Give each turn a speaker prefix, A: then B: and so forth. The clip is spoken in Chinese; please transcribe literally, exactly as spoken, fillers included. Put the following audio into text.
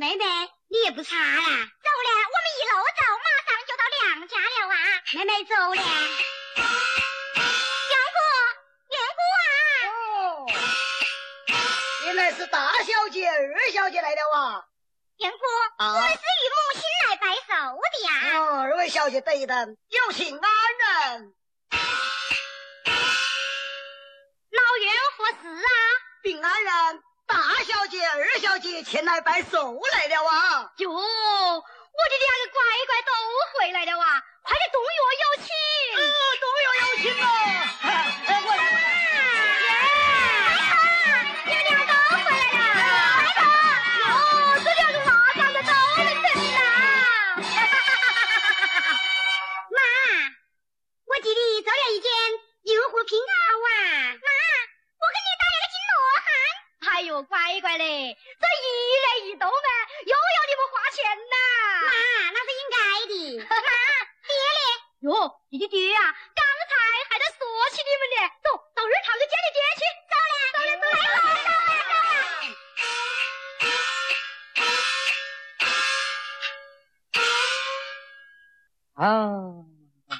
A: 妹妹，你也不差啦。走了，我们一路走，马上就到娘家了啊。妹妹走了。元姑，元姑啊！
B: 哦，原来是大小姐、二小姐来了啊。
A: 元姑，啊、我们是与母亲来拜寿的呀。
B: 哦，二位小姐等等，有请安人。
A: 老冤何事啊？
B: 禀安人，大小姐、二小姐前来拜寿来了啊！
A: 哟，我的两个乖乖都回来了啊！快点动约有请！
B: 哦，动约有请哦！哎，我来，
A: 耶！你们两个都回来了！快走！哟，这两个马长得都能整啦！妈，我替你做了一件银狐平袄啊！妈，我给你打了个金罗汉。哎呦，乖乖嘞，这一雷一动嘛，又要你们花钱呐！妈，那是应该的。妈，爹嘞？哟，你的爹啊，刚才还在说起你们呢。走，到日堂去见你爹去。走了，走了，走了，走了，走了，走了。
C: 啊。